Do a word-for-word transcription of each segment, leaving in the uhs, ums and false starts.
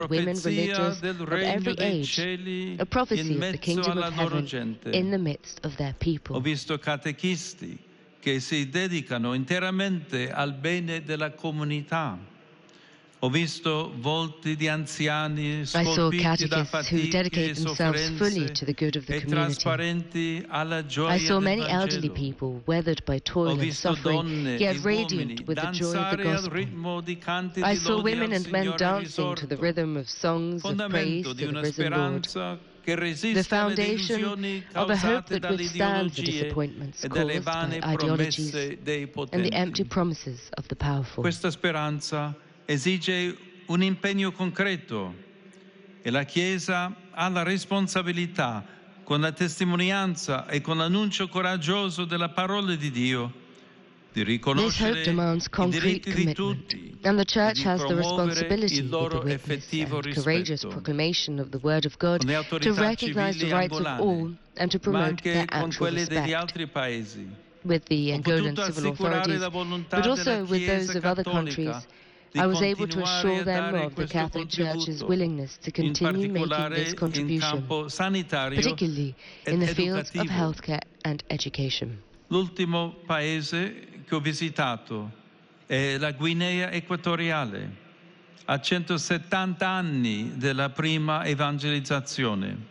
women religious of every age, a prophecy of the kingdom of heaven in the midst of their people. Ho visto catechisti che si dedicano interamente al bene della comunità. Ho visto volti di anziani scolpiti da fatiche e sofferenze e trasparenti alla gioia I saw del many elderly Vangelo. people weathered by toil Ho and visto suffering, donne yet e radiant uomini with the joy of the danzare al gospel. ritmo di canti I di saw lode women al and men Signore dancing to the risorto, rhythm of songs of praise fondamento to di the una risen Lord, speranza che the resiste alle foundation delusioni of a hope causate that withstands the dalle ideologie disappointments e dalle caused by vane ideologies promesse dei and the empty potenti. promises of the powerful. Questa speranza esige un impegno concreto e la Chiesa ha la responsabilità, con la testimonianza e con l'annuncio coraggioso della parola di Dio, di This hope riconoscere demands i concrete diritti di commitment, tutti and the e Church di has the promuovere responsibility, il with the loro witness effettivo and courageous rispetto. proclamation of the Word of God, Con le to autorità recognize the civili rights of all angolane, and to ma promote their anche con actual quelle degli respect. altri paesi. With the Ho Angolan potuto civil assicurare authorities, la volontà but della also with those Chiesa of other countries, cattolica di I was able to continuare assure a them dare of the questo Catholic Church's contributo, willingness to in continue making particolare this in contribution, campo sanitario particularly ed in the fields of educativo. healthcare and education. L'ultimo paese che ho visitato è la Guinea Equatoriale, a centosettanta anni della prima evangelizzazione.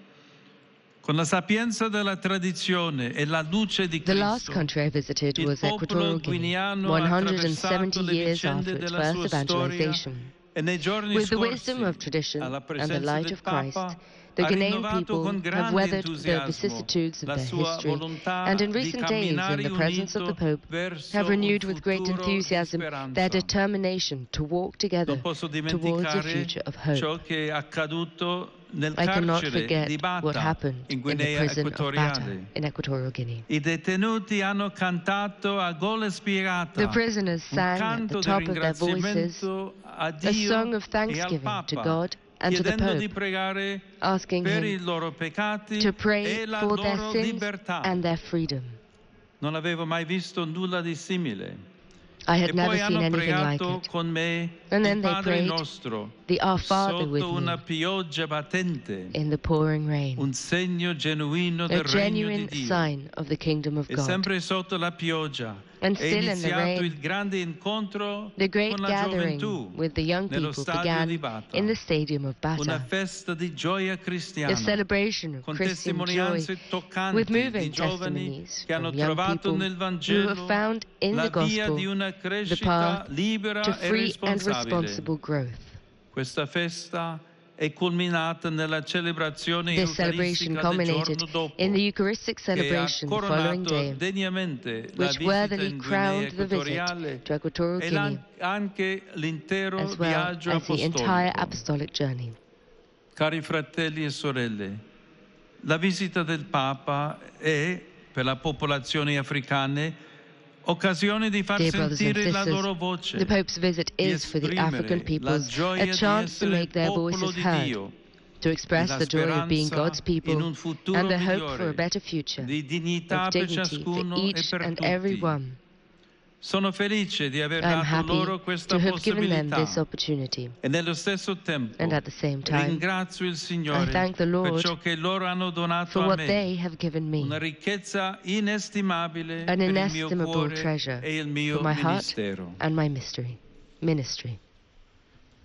Con la sapienza della tradizione e la luce di The last Cristo, country I visited il was Equatorial popolo Guinea, guineano ha one attraversato hundred seventy le years vicende after its della first sua storia evangelization. e nei giorni With the scorsi, wisdom of tradition alla and the presenza light del of Christ, Papa, the ha Ghanaian rinnovato people con have grande weathered the entusiasmo vicissitudes of la their sua history, volontà and in di recent days, in camminare the presence of the unito Pope, verso have un renewed with great futuro di enthusiasm speranza. their determination to walk together Non posso towards a dimenticare future of hope. ciò che è accaduto nel I cannot carcere forget di what Bata happened in in the Guinea prison of Bata Equatoriale. in Equatorial Guinea. I detenuti hanno cantato a gola spiegata The prisoners un sang at the canto di top of their voices ringraziamento a a Dio song of e al thanksgiving to Papa, God and to the chiedendo di Pope, pregare asking per i him loro peccati to e pray la for their loro sins libertà. and their freedom. Non avevo mai visto nulla di simile. I E had never poi seen hanno anything like pregato it. con me And then il they Padre prayed nostro the Our Father with sotto una me pioggia battente, in the pouring rain, un segno genuino a del regno di genuine Dio. sign of the kingdom of E God. sempre sotto la pioggia And è still in the iniziato rain, il grande incontro the great con la gathering gioventù with the young nello people stadio began di Bata, in the stadium of una Bata, festa di gioia a cristiana, celebration of con Christian joy, testimonianze with toccanti di moving giovani testimonies che hanno from young trovato people nel who Vangelo have found in la the via di gospel una the crescita path libera to e free and responsabile. responsible growth. Questa festa è culminata nella celebrazione This celebration eucaristica del culminated giorno dopo, in the Eucharistic che ha celebration the following coronato day, degnamente la which visita worthily in Guinea crowned the visit Equatoriale to Equatorial e Guinea, la- anche l'intero as well viaggio as the entire apostolico. apostolic journey. Cari fratelli e sorelle, la visita del Papa è, per la popolazione africana, occasione di far Dear brothers and sentire la loro sisters, voce, the Pope's visit di is for the African esprimere la peoples gioia a di chance to essere make their popolo voices di heard, Dio, to express la the joy of being speranza God's in people un futuro and the hope for a migliore, better future, di dignità of per dignity for ciascuno e each per and tutti. every one. Sono felice di aver I am dato happy loro questa to have given them possibilità this opportunity, e nello stesso tempo and at the same time, ringrazio il I Signore thank the per Lord ciò che loro hanno donato for a what me, they have given me, una ricchezza inestimabile an per il mio inestimable cuore treasure e il for mio my heart ministero. and my mystery, ministry.